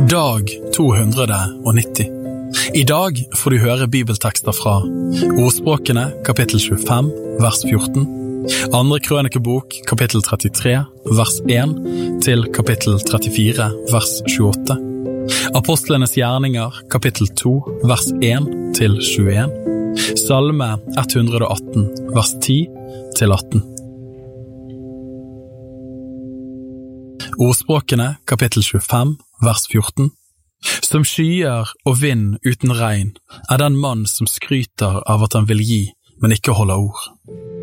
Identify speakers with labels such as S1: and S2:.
S1: Dag 290. I dag får du høre bibeltekster fra Ordspråkene, kapittel 25, vers 14, Andre Krønikebok, kapittel 33, vers 1, til kapittel 34, vers 28, Apostlenes gjerninger, kapittel 2, vers 1, til 21, Salme 118, vers 10, til 18. Ordspråkene, kapittel 25, vers 14. Som skyer og vind uten regn, den mann som skryter av at han vil gi, men ikke holder ord.